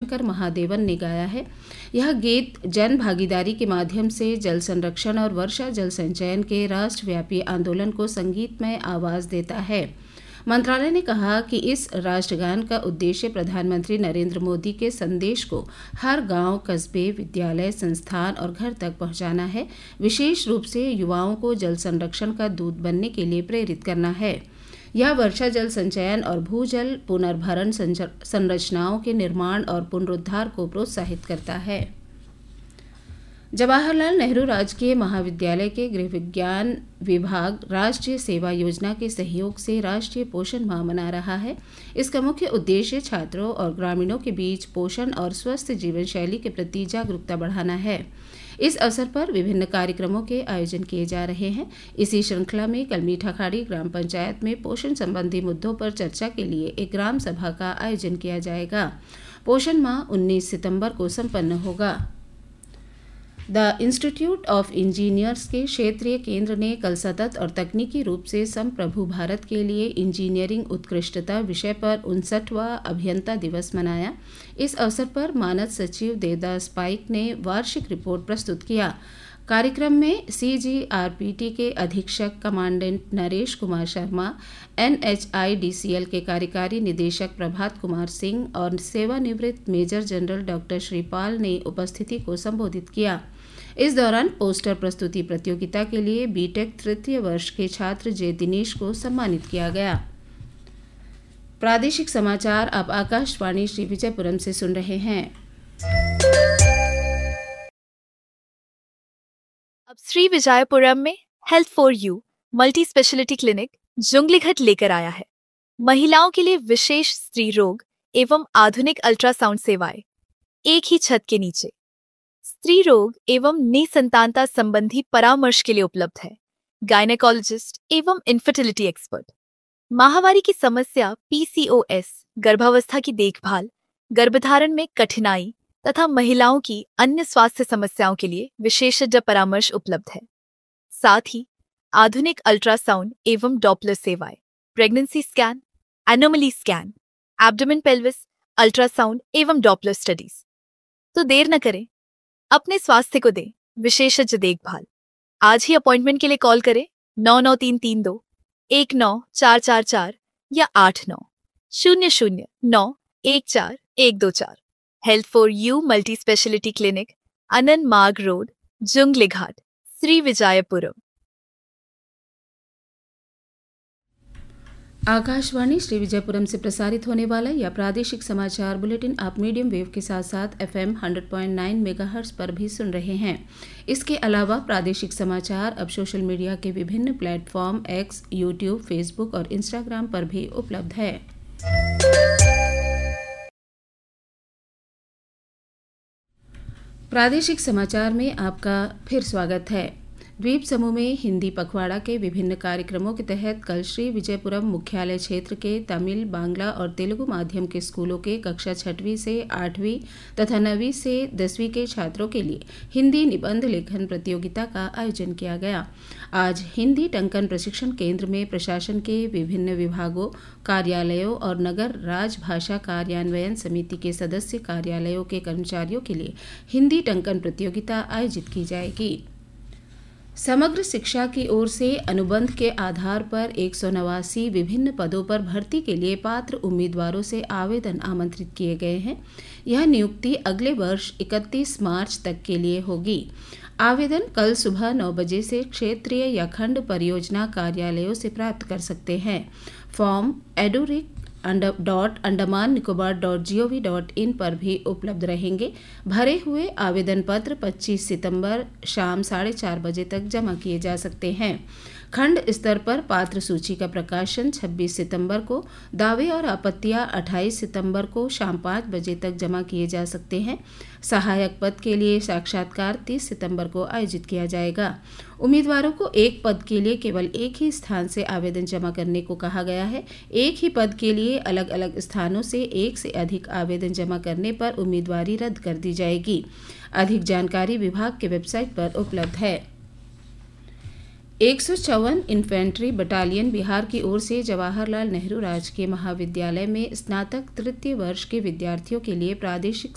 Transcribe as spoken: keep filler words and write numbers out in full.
शंकर महादेवन ने गाया है। यह गीत जन भागीदारी के माध्यम से जल संरक्षण और वर्षा जल संचयन के राष्ट्रव्यापी आंदोलन को संगीतमय आवाज देता है। मंत्रालय ने कहा कि इस राष्ट्रगान का उद्देश्य प्रधानमंत्री नरेंद्र मोदी के संदेश को हर गांव, कस्बे, विद्यालय, संस्थान और घर तक पहुंचाना है। विशेष रूप से युवाओं को जल संरक्षण का दूत बनने के लिए प्रेरित करना है। यह वर्षा जल संचयन और भूजल पुनर्भरण संरचनाओं के निर्माण और पुनरुद्धार को प्रोत्साहित करता है। जवाहरलाल नेहरू राजकीय महाविद्यालय के गृह विज्ञान विभाग राष्ट्रीय सेवा योजना के सहयोग से राष्ट्रीय पोषण माह मना रहा है। इसका मुख्य उद्देश्य छात्रों और ग्रामीणों के बीच पोषण और स्वस्थ जीवन शैली के प्रति जागरूकता बढ़ाना है। इस अवसर पर विभिन्न कार्यक्रमों के आयोजन किए जा रहे हैं। इसी श्रृंखला में कल मीठाखाड़ी ग्राम पंचायत में पोषण संबंधी मुद्दों पर चर्चा के लिए एक ग्राम सभा का आयोजन किया जाएगा। पोषण माह उन्नीस सितंबर को संपन्न होगा। द इंस्टीट्यूट ऑफ इंजीनियर्स के क्षेत्रीय केंद्र ने कल सतत और तकनीकी रूप से संप्रभु भारत के लिए इंजीनियरिंग उत्कृष्टता विषय पर उनसठवां अभियंता दिवस मनाया। इस अवसर पर मानद सचिव देवदास पाइक ने वार्षिक रिपोर्ट प्रस्तुत किया। कार्यक्रम में सीजीआरपीटी के अधीक्षक कमांडेंट नरेश कुमार शर्मा, एनएचआईडीसीएल के कार्यकारी निदेशक प्रभात कुमार सिंह और सेवानिवृत्त मेजर जनरल डॉक्टर श्रीपाल ने उपस्थिति को संबोधित किया। इस दौरान पोस्टर प्रस्तुति प्रतियोगिता के लिए बीटेक तृतीय वर्ष के छात्र जे दिनेश को सम्मानित किया गया। प्रादेशिक समाचार आप आकाशवाणी श्री विजयपुरम से सुन रहे हैं। अब श्री विजयपुरम में health for you multi speciality clinic जुंगलीघाट लेकर आया है। महिलाओं के लिए विशेष स्त्री रोग एवं आधुनिक अल्ट्रासाउंड सेवाएं एक ही छत के नीचे। स्त्री रोग एवं निसंतानता संबंधी परामर्श के लिए उपलब्ध है गायनेकोलॉजिस्ट एवं इनफर्टिलिटी एक्सपर्ट। माहवारी की समस्या, पीसीओएस, गर्भावस्था की देखभाल, गर्भधारण में कठिनाई तथा महिलाओं की अन्य स्वास्थ्य समस्याओं के लिए विशेषज्ञ परामर्श उपलब्ध है। साथ ही आधुनिक अल्ट्रासाउंड एवं डॉपलर सेवाएं, pregnancy scan, anomaly scan, abdomen pelvis ultrasound एवं डॉपलर स्टडीज। तो देर न करें, अपने स्वास्थ्य को दें विशेषज्ञ देखभाल। आज ही अपॉइंटमेंट के लिए कॉल करें नौ नौ तीन तीन दो एक नौ चार चार चार या आठ नौ शून्य शून्य नौ एक चार एक दो चार। Health for you multi speciality clinic, अनन मार्ग रोड, जुंगलीघाट, श्री विजयपुरम। आकाशवाणी श्री विजयपुरम से प्रसारित होने वाला यह प्रादेशिक समाचार बुलेटिन आप मीडियम वेव के साथ साथ एफएम सौ पॉइंट नौ मेगाहर्ट्ज पर भी सुन रहे हैं। इसके अलावा प्रादेशिक समाचार अब सोशल मीडिया के विभिन्न प्लेटफॉर्म एक्स, यूट्यूब, फेसबुक और इंस्टाग्राम पर भी उपलब्ध है। प्रादेशिक समाचार में आपका फिर स्वागत है। द्वीप समूह में हिंदी पखवाड़ा के विभिन्न कार्यक्रमों के तहत कल श्री विजयपुरम मुख्यालय क्षेत्र के तमिल, बांग्ला और तेलुगु माध्यम के स्कूलों के कक्षा छठवीं से आठवीं तथा नवीं से दसवीं के छात्रों के लिए हिंदी निबंध लेखन प्रतियोगिता का आयोजन किया गया। आज हिंदी टंकन प्रशिक्षण केंद्र में प्रशासन के विभिन्न विभागों, कार्यालयों और नगर राजभाषा कार्यान्वयन समिति के सदस्य कार्यालयों के कर्मचारियों के लिए हिंदी टंकन प्रतियोगिता आयोजित की जाएगी। समग्र शिक्षा की ओर से अनुबंध के आधार पर एक सौ नवासी विभिन्न पदों पर भर्ती के लिए पात्र उम्मीदवारों से आवेदन आमंत्रित किए गए हैं। यह नियुक्ति अगले वर्ष इकतीस मार्च तक के लिए होगी। आवेदन कल सुबह नौ बजे से क्षेत्रीय या खंड परियोजना कार्यालयों से प्राप्त कर सकते हैं। Form एडुरिक dot Andaman Nicobar dot G O V dot in पर भी उपलब्ध रहेंगे। भरे हुए आवेदन पत्र पच्चीस सितंबर शाम साढ़े चार बजे तक जमा किए जा सकते हैं। खंड स्तर पर पात्र सूची का प्रकाशन छब्बीस सितंबर को, दावे और आपत्तियां अट्ठाईस सितंबर को शाम पाँच बजे तक जमा किए जा सकते हैं। सहायक पद के लिए साक्षात्कार तीस सितंबर को आयोजित किया जाएगा। उम्मीदवारों को एक पद के लिए केवल एक ही स्थान से आवेदन जमा करने को कहा गया है। एक ही पद के लिए अलग अलग स्थानों से एक से अधिक आवेदन जमा करने पर उम्मीदवारी रद्द कर दी जाएगी। अधिक जानकारी विभाग के वेबसाइट पर उपलब्ध है। एक सौ चौवन इन्फेंट्री बटालियन बिहार की ओर से जवाहरलाल नेहरू राजकीय महाविद्यालय में स्नातक तृतीय वर्ष के विद्यार्थियों के लिए प्रादेशिक